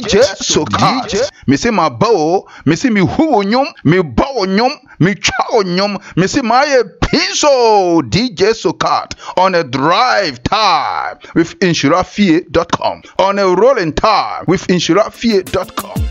DJ Sokat. Me say my bow, me say me who nyom, me bow nyom, me chow nyom, me say my pinso DJ Sokat on a drive time with insurafie.com, on a rolling time with insurafie.com.